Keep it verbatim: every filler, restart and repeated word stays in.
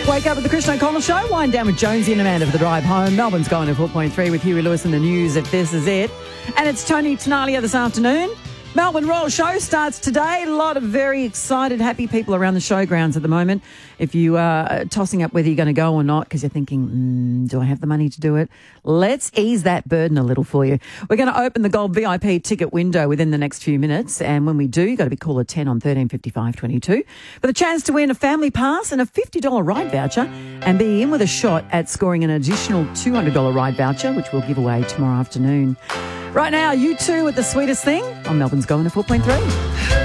Wake up with the Christian O'Connell Show. Wind down with Jonesy and Amanda for the drive home. Melbourne's going to four point three with Huey Lewis in the news if this is it. And it's Tony Tenalia this afternoon. Melbourne Royal Show starts today. A lot of very excited, happy people around the showgrounds at the moment. If you are tossing up whether you're going to go or not because you're thinking, mm, do I have the money to do it? Let's ease that burden a little for you. We're going to open the Gold V I P ticket window within the next few minutes. And when we do, you've got to be caller ten on thirteen fifty-five twenty-two for the chance to win a family pass and a fifty dollars ride voucher and be in with a shot at scoring an additional two hundred dollars ride voucher, which we'll give away tomorrow afternoon. Right now, you two with the sweetest thing on Melbourne's Going to four point three.